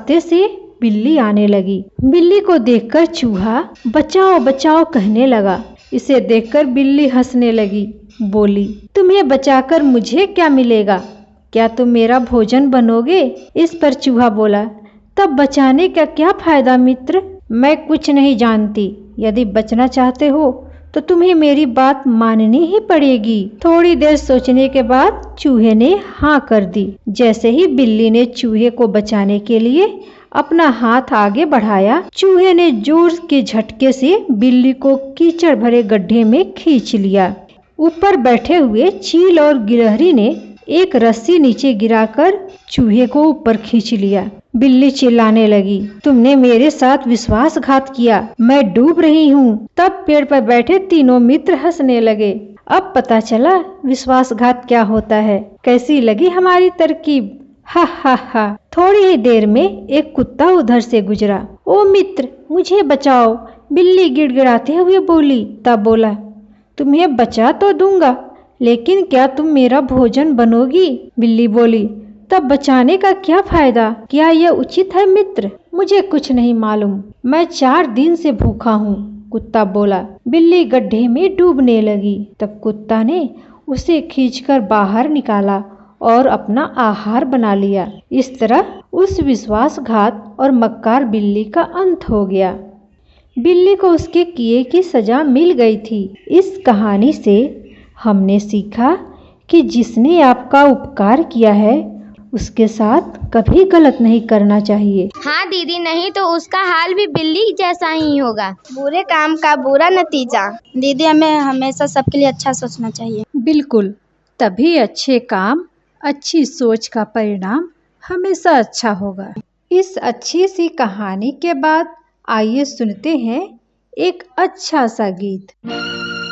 रास्ते से बिल्ली आने लगी। बिल्ली को देखकर चूहा बचाओ बचाओ कहने लगा। इसे देखकर बिल्ली हंसने लगी, बोली, तुम्हें बचाकर मुझे क्या मिलेगा? क्या तुम मेरा भोजन बनोगे? इस पर चूहा बोला, तब बचाने का क्या फायदा मित्र? मैं कुछ नहीं जानती। यदि बचना चाहते हो तो तुम्हें मेरी बात माननी ही पड़ेगी। थोड़ी देर सोचने के बाद चूहे ने हाँ कर दी। जैसे ही बिल्ली ने चूहे को बचाने के लिए अपना हाथ आगे बढ़ाया, चूहे ने जोर के झटके से बिल्ली को कीचड़ भरे गड्ढे में खींच लिया। ऊपर बैठे हुए चील और गिलहरी ने एक रस्सी नीचे गिराकर चूहे को ऊपर खींच लिया। बिल्ली चिल्लाने लगी, तुमने मेरे साथ विश्वासघात किया, मैं डूब रही हूँ। तब पेड़ पर बैठे तीनों मित्र हंसने लगे। अब पता चला विश्वासघात क्या होता है। कैसी लगी हमारी तरकीब? हा हा हा। थोड़ी ही देर में एक कुत्ता उधर से गुजरा। ओ मित्र, मुझे बचाओ, बिल्ली गिड़गिड़ाते हुए बोली। तब बोला, तुम्हें बचा तो दूंगा, लेकिन क्या तुम मेरा भोजन बनोगी? बिल्ली बोली, तब बचाने का क्या फायदा? क्या यह उचित है मित्र? मुझे कुछ नहीं मालूम, मैं 4 दिन से भूखा हूँ। कुत्ता बोला। बिल्ली गड्ढे में डूबने लगी। तब कुत्ता ने उसे खींचकर बाहर निकाला और अपना आहार बना लिया। इस तरह उस विश्वासघात और मक्कार बिल्ली का अंत हो गया। बिल्ली को उसके किए की सजा मिल गई थी। इस कहानी से हमने सीखा कि जिसने आपका उपकार किया है उसके साथ कभी गलत नहीं करना चाहिए। हाँ दीदी, नहीं तो उसका हाल भी बिल्ली जैसा ही होगा। बुरे काम का बुरा नतीजा। दीदी, हमें हमेशा सबके लिए अच्छा सोचना चाहिए। बिल्कुल, तभी अच्छे काम, अच्छी सोच का परिणाम हमेशा अच्छा होगा। इस अच्छी सी कहानी के बाद आइए सुनते हैं एक अच्छा सा गीत।